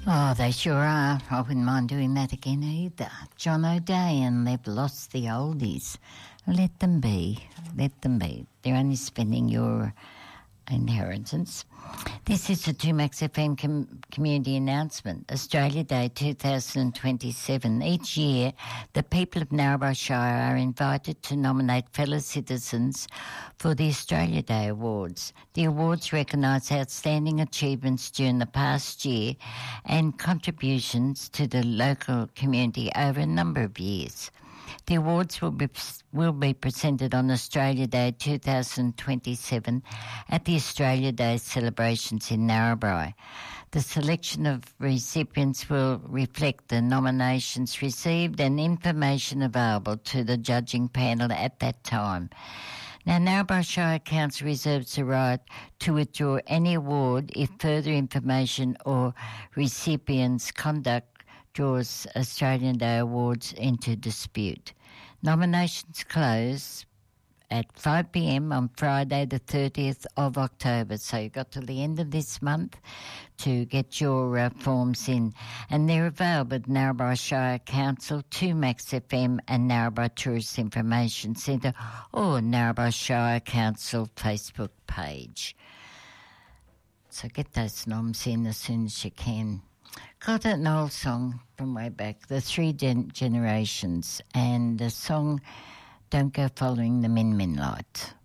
Oh, they sure are. I wouldn't mind doing that again either. John O'Day and They've Lost the Oldies. Let them be. Let them be. They're only spending your inheritance. This is the 2Max FM community announcement. Australia Day 2027. Each year, the people of Narrabri Shire are invited to nominate fellow citizens for the Australia Day Awards. The awards recognise outstanding achievements during the past year and contributions to the local community over a number of years. The awards will be presented on Australia Day 2027 at the Australia Day celebrations in Narrabri. The selection of recipients will reflect the nominations received and information available to the judging panel at that time. Now, Narrabri Shire Council reserves the right to withdraw any award if further information or recipients' conduct draws Australian Day Awards into dispute. Nominations close at 5 p.m. on Friday the 30th of October. So you've got till the end of this month to get your forms in. And they're available at Narrabri Shire Council, 2Max FM and Narrabri Tourist Information Centre or Narrabri Shire Council Facebook page. So get those noms in as soon as you can. Got an old song from way back, the Three Generations, and the song Don't Go Following the Min Min Light.